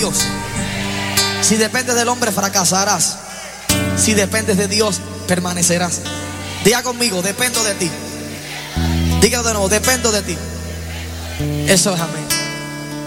Dios. Si dependes del hombre, fracasarás. Si dependes de Dios, permanecerás. Diga conmigo, dependo de ti. Dígalo de nuevo, dependo de ti. Eso es amén.